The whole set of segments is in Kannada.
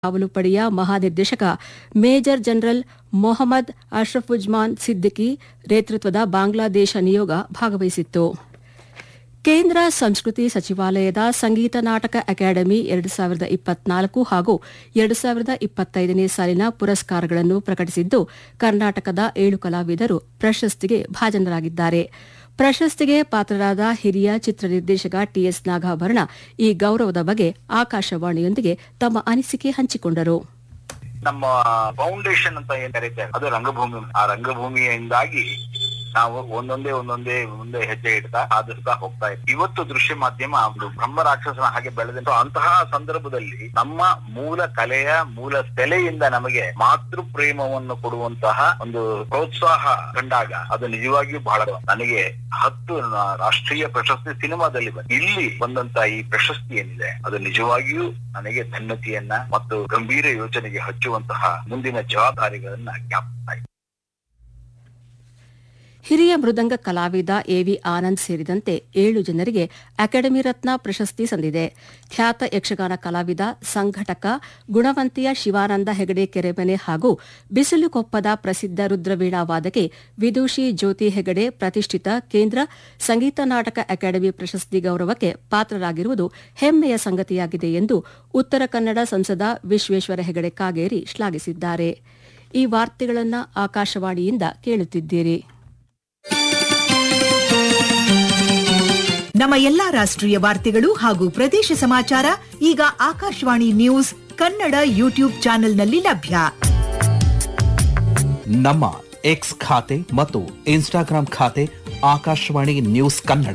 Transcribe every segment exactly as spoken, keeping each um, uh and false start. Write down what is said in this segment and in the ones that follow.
ಕಾವಲು ಪಡೆಯ ಮಹಾನಿರ್ದೇಶಕ ಮೇಜರ್ ಜನರಲ್ ಮೊಹಮ್ಮದ್ ಅಶ್ರಫುಜ್ಮಾನ್ ಸಿದ್ದಿಕಿ ನೇತೃತ್ವದ ಬಾಂಗ್ಲಾದೇಶ ನಿಯೋಗ ಭಾಗವಹಿಸಿತ್ತು. ಕೇಂದ್ರ ಸಂಸ್ಕೃತಿ ಸಚಿವಾಲಯದ ಸಂಗೀತ ನಾಟಕ ಅಕಾಡೆಮಿ ಎರಡು ಸಾವಿರದ ಇಪ್ಪತ್ನಾಲ್ಕು ಹಾಗೂ ಎರಡು ಸಾವಿರದ ಇಪ್ಪತ್ತೈದನೇ ಸಾಲಿನ ಪುರಸ್ಕಾರಗಳನ್ನು ಪ್ರಕಟಿಸಿದ್ದು, ಕರ್ನಾಟಕದ ಏಳು ಕಲಾವಿದರು ಪ್ರಶಸ್ತಿಗೆ ಭಾಜನರಾಗಿದ್ದಾರೆ. ಪ್ರಶಸ್ತಿಗೆ ಪಾತ್ರರಾದ ಹಿರಿಯ ಚಿತ್ರ ನಿರ್ದೇಶಕ ಟಿಎಸ್ ನಾಗಾಭರಣ ಈ ಗೌರವದ ಬಗ್ಗೆ ಆಕಾಶವಾಣಿಯೊಂದಿಗೆ ತಮ್ಮ ಅನಿಸಿಕೆ ಹಂಚಿಕೊಂಡರು. ನಮ್ಮ ಫೌಂಡೇಶನ್ ಅಂತ ಏನ್ ಕರೀತಾರೆ ಅದು ರಂಗಭೂಮಿ. ಆ ರಂಗಭೂಮಿಯಿಂದಾಗಿ ನಾವು ಒಂದೊಂದೇ ಒಂದೊಂದೇ ಮುಂದೆ ಹೆಜ್ಜೆ ಇಡ್ತಾ ಆಧರಿಸ್ತಾ ಹೋಗ್ತಾ ಇದ್ದೀವಿ. ಇವತ್ತು ದೃಶ್ಯ ಮಾಧ್ಯಮ ಒಂದು ಬ್ರಹ್ಮ ರಾಕ್ಷಸನ ಹಾಗೆ ಬೆಳೆದಂತ ಅಂತಹ ಸಂದರ್ಭದಲ್ಲಿ ನಮ್ಮ ಮೂಲ ಕಲೆಯ ಮೂಲ ಸೆಲೆಯಿಂದ ನಮಗೆ ಮಾತೃ ಪ್ರೇಮವನ್ನು ಕೊಡುವಂತಹ ಒಂದು ಪ್ರೋತ್ಸಾಹ ಕಂಡಾಗ ಅದು ನಿಜವಾಗಿಯೂ ಬಹಳ. ನನಗೆ ಹತ್ತು ರಾಷ್ಟ್ರೀಯ ಪ್ರಶಸ್ತಿ ಸಿನಿಮಾದಲ್ಲಿ ಬಂದ ಇಲ್ಲಿ ಬಂದಂತ ಈ ಪ್ರಶಸ್ತಿ ಏನಿದೆ ಅದು ನಿಜವಾಗಿಯೂ ನನಗೆ ಧನ್ಯತೆಯನ್ನ ಮತ್ತು ಗಂಭೀರ ಯೋಚನೆಗೆ ಹಚ್ಚುವಂತಹ ಮುಂದಿನ ಜವಾಬ್ದಾರಿಗಳನ್ನ ಜ್ಞಾಪಿಸ್ತಾ ಇದೆ. ಹಿರಿಯ ಮೃದಂಗ ಕಲಾವಿದ ಎವಿ ಆನಂದ್ ಸೇರಿದಂತೆ ಏಳು ಜನರಿಗೆ ಅಕಾಡೆಮಿ ರತ್ನ ಪ್ರಶಸ್ತಿ ಸಂದಿದೆ. ಖ್ಯಾತ ಯಕ್ಷಗಾನ ಕಲಾವಿದ, ಸಂಘಟಕ, ಗುಣವಂತಿಯ ಶಿವಾನಂದ ಹೆಗಡೆ ಕೆರೆಮನೆ ಹಾಗೂ ಬಿಸಿಲುಕೊಪ್ಪದ ಪ್ರಸಿದ್ಧ ರುದ್ರವೀಣಾ ವಾದಕಿ ವಿದೂಷಿ ಜ್ಯೋತಿ ಹೆಗಡೆ ಪ್ರತಿಷ್ಠಿತ ಕೇಂದ್ರ ಸಂಗೀತ ನಾಟಕ ಅಕಾಡೆಮಿ ಪ್ರಶಸ್ತಿ ಗೌರವಕ್ಕೆ ಪಾತ್ರರಾಗಿರುವುದು ಹೆಮ್ಮೆಯ ಸಂಗತಿಯಾಗಿದೆ ಎಂದು ಉತ್ತರ ಕನ್ನಡ ಸಂಸದ ವಿಶ್ವೇಶ್ವರ ಹೆಗಡೆ ಕಾಗೇರಿ ಶ್ಲಾಘಿಸಿದ್ದಾರೆ. ಈ ವಾರ್ತೆಗಳನ್ನು ಆಕಾಶವಾಣಿಯಿಂದ ಕೇಳುತ್ತಿದ್ದೀರಿ. ನಮ್ಮ ಎಲ್ಲಾ ರಾಷ್ಟ್ರೀಯ ವಾರ್ತೆಗಳು ಹಾಗೂ ಪ್ರದೇಶ ಸಮಾಚಾರ ಈಗ ಆಕಾಶವಾಣಿ ನ್ಯೂಸ್ ಕನ್ನಡ ಯೂಟ್ಯೂಬ್ ಚಾನೆಲ್ನಲ್ಲಿ ಲಭ್ಯ. ನಮ್ಮ ಎಕ್ಸ್ ಖಾತೆ ಮತ್ತು ಇನ್ಸ್ಟಾಗ್ರಾಂ ಖಾತೆ ಆಕಾಶವಾಣಿ ನ್ಯೂಸ್ ಕನ್ನಡ.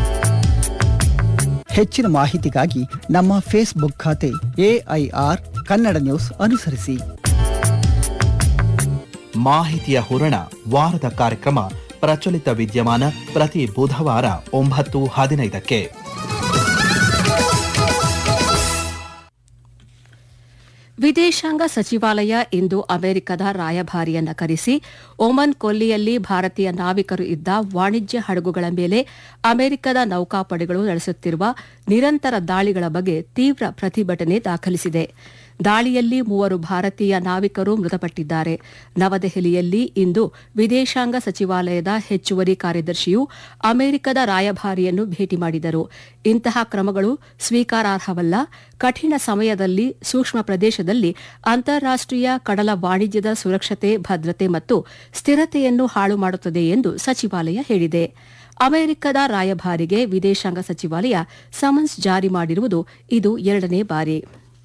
ಹೆಚ್ಚಿನ ಮಾಹಿತಿಗಾಗಿ ನಮ್ಮ ಫೇಸ್ಬುಕ್ ಖಾತೆ ಎಐಆರ್ ಕನ್ನಡ ನ್ಯೂಸ್ ಅನುಸರಿಸಿ. ಮಾಹಿತಿಯ ಹೂರಣ ವಾರದ ಕಾರ್ಯಕ್ರಮ ಪ್ರಚಲಿತ ವಿದ್ಯಮಾನ ಪ್ರತಿ ಬುಧವಾರ ಒಂಬತ್ತು ಹದಿನೈದಕ್ಕೆ. ವಿದೇಶಾಂಗ ಸಚಿವಾಲಯ ಇಂದು ಅಮೆರಿಕದ ರಾಯಭಾರಿಯನ್ನ ಕರೆಸಿ ಒಮನ್ ಕೊಲ್ಲಿಯಲ್ಲಿ ಭಾರತೀಯ ನಾವಿಕರು ಇದ್ದ ವಾಣಿಜ್ಯ ಹಡಗುಗಳ ಮೇಲೆ ಅಮೆರಿಕದ ನೌಕಾಪಡೆಗಳು ನಡೆಸುತ್ತಿರುವ ನಿರಂತರ ದಾಳಿಗಳ ಬಗ್ಗೆ ತೀವ್ರ ಪ್ರತಿಭಟನೆ ದಾಖಲಿಸಿದೆ. ದಾಳಿಯಲ್ಲಿ ಮೂವರು ಭಾರತೀಯ ನಾವಿಕರು ಮೃತಪಟ್ಟಿದ್ದಾರೆ. ನವದೆಹಲಿಯಲ್ಲಿ ಇಂದು ವಿದೇಶಾಂಗ ಸಚಿವಾಲಯದ ಹೆಚ್ಚುವರಿ ಕಾರ್ಯದರ್ಶಿಯು ಅಮೆರಿಕದ ರಾಯಭಾರಿಯನ್ನು ಭೇಟಿ ಮಾಡಿದರು. ಇಂತಹ ಕ್ರಮಗಳು ಸ್ವೀಕಾರಾರ್ಹವಲ್ಲ, ಕಠಿಣ ಸಮಯದಲ್ಲಿ ಸೂಕ್ಷ್ಮ ಪ್ರದೇಶದಲ್ಲಿ ಅಂತಾರಾಷ್ಟೀಯ ಕಡಲ ವಾಣಿಜ್ಯದ ಸುರಕ್ಷತೆ, ಭದ್ರತೆ ಮತ್ತು ಸ್ಥಿರತೆಯನ್ನು ಹಾಳು ಮಾಡುತ್ತದೆ ಎಂದು ಸಚಿವಾಲಯ ಹೇಳಿದೆ. ಅಮೆರಿಕದ ರಾಯಭಾರಿಗೆ ವಿದೇಶಾಂಗ ಸಚಿವಾಲಯ ಸಮನ್ಸ್ ಜಾರಿ ಮಾಡಿರುವುದು ಇದು ಎರಡನೇ ಬಾರಿ.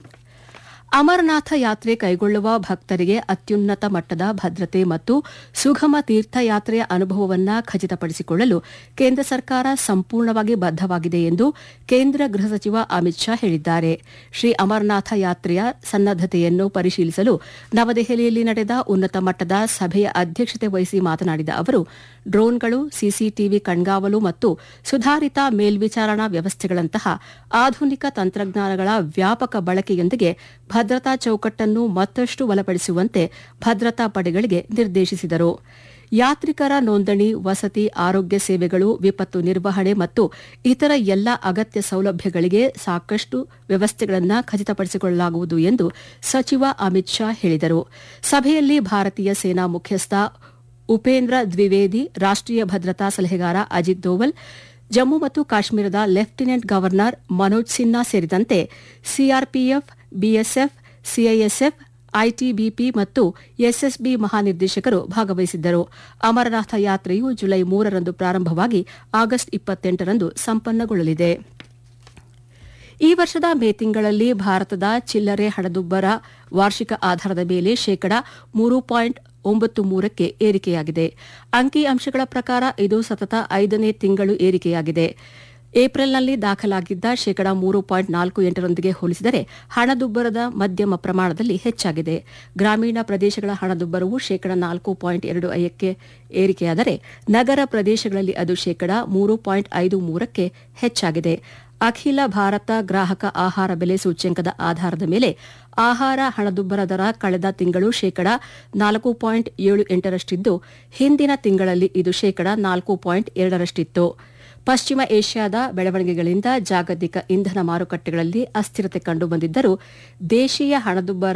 ಅಮರನಾಥ ಯಾತ್ರೆ ಕೈಗೊಳ್ಳುವ ಭಕ್ತರಿಗೆ ಅತ್ಯುನ್ನತ ಮಟ್ಟದ ಭದ್ರತೆ ಮತ್ತು ಸುಗಮ ತೀರ್ಥಯಾತ್ರೆಯ ಅನುಭವವನ್ನು ಖಚಿತಪಡಿಸಿಕೊಳ್ಳಲು ಕೇಂದ್ರ ಸರ್ಕಾರ ಸಂಪೂರ್ಣವಾಗಿ ಬದ್ದವಾಗಿದೆ ಎಂದು ಕೇಂದ್ರ ಗೃಹ ಸಚಿವ ಅಮಿತ್ ಶಾ ಹೇಳಿದ್ದಾರೆ. ಶ್ರೀ ಅಮರನಾಥ ಯಾತ್ರೆಯ ಸನ್ನದ್ದತೆಯನ್ನು ಪರಿಶೀಲಿಸಲು ನವದೆಹಲಿಯಲ್ಲಿ ನಡೆದ ಉನ್ನತ ಮಟ್ಟದ ಸಭೆಯ ಅಧ್ಯಕ್ಷತೆ ವಹಿಸಿ ಮಾತನಾಡಿದ ಅವರು, ಡ್ರೋನ್ಗಳು, ಸಿಸಿಟಿವಿ ಕಣ್ಗಾವಲು ಮತ್ತು ಸುಧಾರಿತ ಮೇಲ್ವಿಚಾರಣಾ ವ್ಯವಸ್ಥೆಗಳಂತಹ ಆಧುನಿಕ ತಂತ್ರಜ್ಞಾನಗಳ ವ್ಯಾಪಕ ಬಳಕೆಯೊಂದಿಗೆ ಭದ್ರತಾ ಚೌಕಟ್ಟನ್ನು ಮತ್ತಷ್ಟು ಬಲಪಡಿಸುವಂತೆ ಭದ್ರತಾ ಪಡೆಗಳಿಗೆ ನಿರ್ದೇಶಿಸಿದರು. ಯಾತ್ರಿಕರ ನೋಂದಣಿ, ವಸತಿ, ಆರೋಗ್ಯ ಸೇವೆಗಳು, ವಿಪತ್ತು ನಿರ್ವಹಣೆ ಮತ್ತು ಇತರ ಎಲ್ಲ ಅಗತ್ಯ ಸೌಲಭ್ಯಗಳಿಗೆ ಸಾಕಷ್ಟು ವ್ಯವಸ್ಥೆಗಳನ್ನು ಖಚಿತಪಡಿಸಿಕೊಳ್ಳಲಾಗುವುದು ಎಂದು ಸಚಿವ ಅಮಿತ್ ಶಾ ಹೇಳಿದರು. ಸಭೆಯಲ್ಲಿ ಭಾರತೀಯ ಸೇನಾ ಮುಖ್ಯಸ್ಥ ಉಪೇಂದ್ರ ದ್ವಿವೇದಿ, ರಾಷ್ಟೀಯ ಭದ್ರತಾ ಸಲಹೆಗಾರ ಅಜಿತ್ ದೋವಲ್, ಜಮ್ಮು ಮತ್ತು ಕಾಶ್ಮೀರದ ಲೆಫ್ಟಿನೆಂಟ್ ಗವರ್ನರ್ ಮನೋಜ್ ಸಿನ್ಹಾ ಸೇರಿದಂತೆ ಸಿಆರ್ಪಿಎಫ್, ಬಿಎಸ್ಎಫ್, ಸಿಐಎಸ್ಎಫ್, ಐಟಿಬಿಪಿ ಮತ್ತು ಎಸ್ಎಸ್ಬಿ ಮಹಾನಿರ್ದೇಶಕರು ಭಾಗವಹಿಸಿದ್ದರು. ಅಮರನಾಥ ಯಾತ್ರೆಯು ಜುಲೈ ಮೂರರಂದು ಪ್ರಾರಂಭವಾಗಿ ಆಗಸ್ಟ್ ಇಪ್ಪತ್ತೆಂಟರಂದು ಸಂಪನ್ನಗೊಳ್ಳಲಿದೆ. ಈ ವರ್ಷದ ಮೇ ತಿಂಗಳಲ್ಲಿ ಭಾರತದ ಚಿಲ್ಲರೆ ಹಣದುಬ್ಬರ ವಾರ್ಷಿಕ ಆಧಾರದ ಮೇಲೆ ಶೇಕಡ ಮೂರು ಪಾಯಿಂಟ್ ಒಂಬತ್ತು ಮೂರಕ್ಕೆ ಏರಿಕೆಯಾಗಿದೆ. ಅಂಕಿ ಅಂಶಗಳ ಪ್ರಕಾರ ಇದು ಸತತ ಐದನೇ ತಿಂಗಳು ಏರಿಕೆಯಾಗಿದೆ. ಏಪ್ರಿಲ್ನಲ್ಲಿ ದಾಖಲಾಗಿದ್ದ ಶೇಕಡ ಮೂರು ಪಾಯಿಂಟ್ ನಾಲ್ಕು ಎಂಟರೊಂದಿಗೆ ಹೋಲಿಸಿದರೆ ಹಣದುಬ್ಬರದ ಮಧ್ಯಮ ಪ್ರಮಾಣದಲ್ಲಿ ಹೆಚ್ಚಾಗಿದೆ. ಗ್ರಾಮೀಣ ಪ್ರದೇಶಗಳ ಹಣದುಬ್ಬರವು ಶೇಕಡ ನಾಲ್ಕು ಪಾಯಿಂಟ್ ಎರಡು ಐದಕ್ಕೆ ಏರಿಕೆಯಾದರೆ ನಗರ ಪ್ರದೇಶಗಳಲ್ಲಿ ಅದು ಶೇಕಡ ಮೂರು ಪಾಯಿಂಟ್ ಐದು ಮೂರಕ್ಕೆ ಹೆಚ್ಚಾಗಿದೆ. ಅಖಿಲ ಭಾರತ ಗ್ರಾಹಕ ಆಹಾರ ಬೆಲೆ ಸೂಚ್ಯಂಕದ ಆಧಾರದ ಮೇಲೆ ಆಹಾರ ಹಣದುಬ್ಬರ ದರ ಕಳೆದ ತಿಂಗಳು ಶೇಕಡ ನಾಲ್ಕು ಪಾಯಿಂಟ್ ಏಳು ಎಂಟರಷ್ಟಿದ್ದು, ಹಿಂದಿನ ತಿಂಗಳಲ್ಲಿ ಇದು ಶೇಕಡ ನಾಲ್ಕು ಪಾಯಿಂಟ್ ಎರಡರಷ್ಟಿತ್ತು. ಪಶ್ಚಿಮ ಏಷ್ಯಾದ ಬೆಳವಣಿಗೆಗಳಿಂದ ಜಾಗತಿಕ ಇಂಧನ ಮಾರುಕಟ್ಟೆಗಳಲ್ಲಿ ಅಸ್ಥಿರತೆ ಕಂಡುಬಂದಿದ್ದರೂ ದೇಶೀಯ ಹಣದುಬ್ಬರ